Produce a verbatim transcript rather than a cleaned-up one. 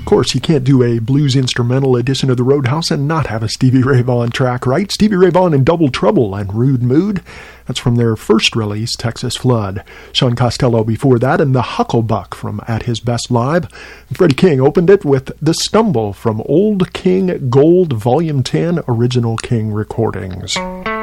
course, you can't do a blues instrumental edition of the Roadhouse and not have a Stevie Ray Vaughan track, right? Stevie Ray Vaughan in Double Trouble and Rude Mood. That's from their first release, Texas Flood. Sean Costello before that, and the Hucklebuck from At His Best Live. And Freddie King opened it with The Stumble from Old King Gold Volume ten Original King Recordings.